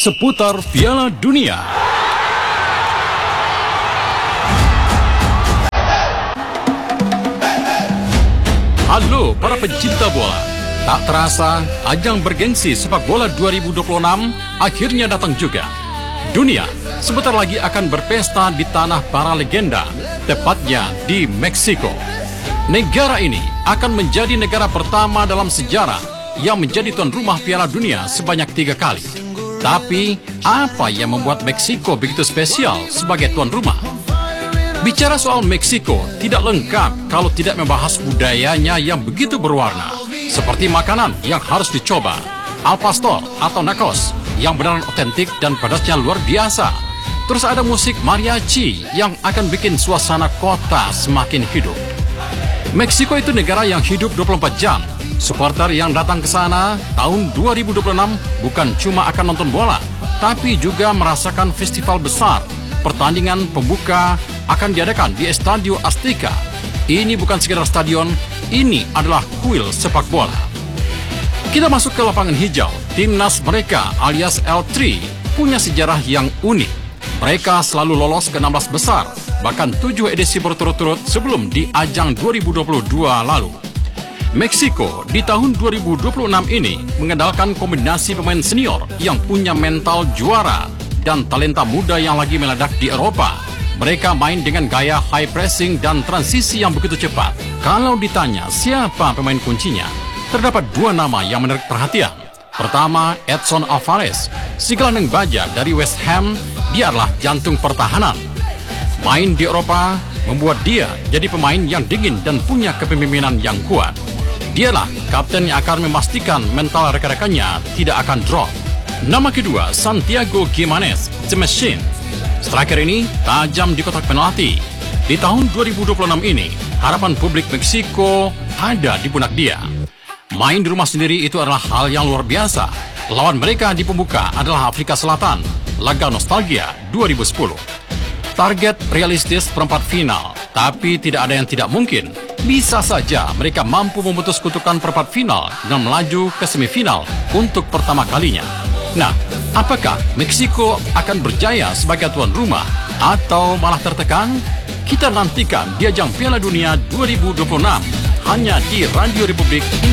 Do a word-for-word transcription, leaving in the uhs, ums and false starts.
seputar Piala Dunia. Halo para pencinta bola. Tak terasa, ajang bergengsi sepak bola dua ribu dua puluh enam akhirnya datang juga. Dunia sebentar lagi akan berpesta di tanah para legenda, tepatnya di Meksiko. Negara ini akan menjadi negara pertama dalam sejarah yang menjadi tuan rumah Piala Dunia sebanyak tiga kali. Tapi, apa yang membuat Meksiko begitu spesial sebagai tuan rumah? Bicara soal Meksiko tidak lengkap kalau tidak membahas budayanya yang begitu berwarna, seperti makanan yang harus dicoba, al pastor atau nachos yang benar otentik dan pedasnya luar biasa. Terus ada musik mariachi yang akan bikin suasana kota semakin hidup. Meksiko itu negara yang hidup dua puluh empat jam. Supporter yang datang ke sana tahun dua ribu dua puluh enam bukan cuma akan nonton bola, tapi juga merasakan festival besar. Pertandingan pembuka akan diadakan di Estadio Azteca. Ini bukan sekedar stadion, ini adalah kuil sepak bola. Kita masuk ke lapangan hijau. Timnas mereka alias El Tri punya sejarah yang unik. Mereka selalu lolos ke enam belas besar, bahkan tujuh edisi berturut-turut sebelum di ajang dua ribu dua puluh dua lalu. Meksiko di tahun dua ribu dua puluh enam ini mengandalkan kombinasi pemain senior yang punya mental juara dan talenta muda yang lagi meledak di Eropa. Mereka main dengan gaya high pressing dan transisi yang begitu cepat. Kalau ditanya siapa pemain kuncinya, terdapat dua nama yang menarik perhatian. Pertama, Edson Alvarez, si gelandang baja dari West Ham. Dia adalah jantung pertahanan. Main di Eropa membuat dia jadi pemain yang dingin dan punya kepemimpinan yang kuat. Dialah kapten yang akan memastikan mental rekan-rekannya tidak akan drop. Nama kedua, Santiago Giménez, The Machine. Striker ini tajam di kotak penalti. Di tahun dua ribu dua puluh enam ini, harapan publik Meksiko ada di pundak dia. Main di rumah sendiri itu adalah hal yang luar biasa. Lawan mereka di pembuka adalah Afrika Selatan, laga nostalgia dua ribu sepuluh. Target realistis perempat final, tapi tidak ada yang tidak mungkin. Bisa saja mereka mampu memutus kutukan perempat final dan melaju ke semifinal untuk pertama kalinya. Nah, apakah Meksiko akan berjaya sebagai tuan rumah atau malah tertekan? Kita nantikan di ajang Piala Dunia dua ribu dua puluh enam hanya di Radio Republik Indonesia.